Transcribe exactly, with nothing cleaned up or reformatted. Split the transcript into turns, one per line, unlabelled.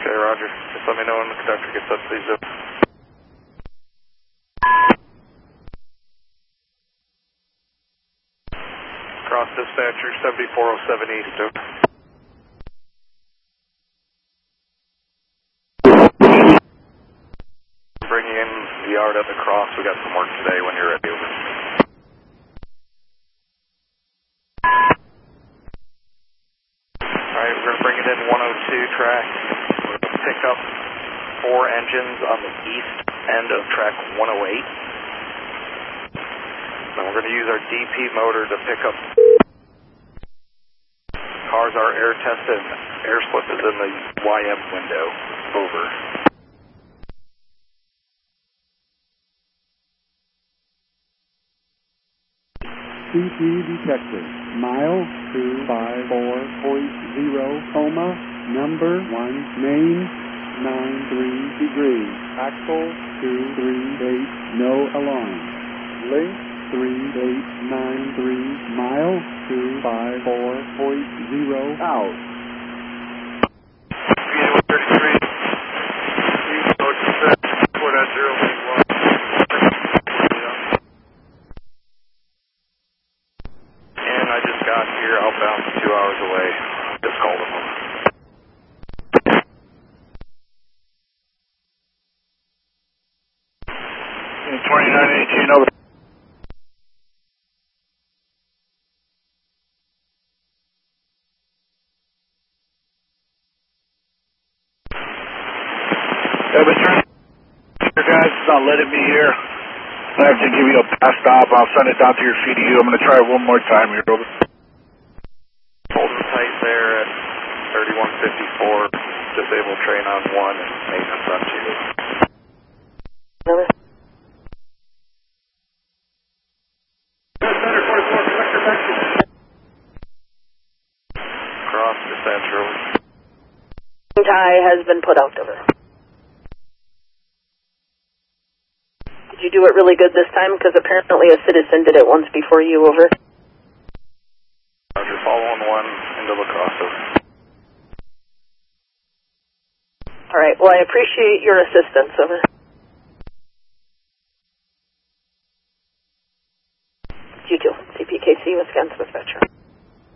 Okay, roger. Just let me know when the conductor gets up to these zips. Cross dispatcher, seventy-four oh seven East, over. Bringing in the yard up across. We got some work today when you're ready, over. Alright, we're going to bring it in one oh two track. We're going to pick up four engines on the east end of track one oh eight. Then we're going to use our D P motor to pick up. Cars are air tested. Air slip is in the Y M window. Over.
C P detected. Mile two five four point zero, coma, number one, main, nine three degrees. Axle two three eight, no alarm. Link three eight nine three, mile two five four point zero, out.
And I just got here outbound two hours away. Just called them. twenty-nine eighteen over.
I've been trying to guys, it's not letting me here. I have to give you a pass stop. I'll send it down to your C D U. I'm going to try it one more time here, over.
Holding tight there at thirty-one fifty-four. Disabled train on one and maintenance on two. Cross dispatcher.
Tie has been put out, over. Did you do it really good this time? Because apparently a citizen did it once before you, over.
Roger, following one into La Crosse, over.
All right, well, I appreciate your assistance, over. You too. C P K C, Wisconsin Dispatcher.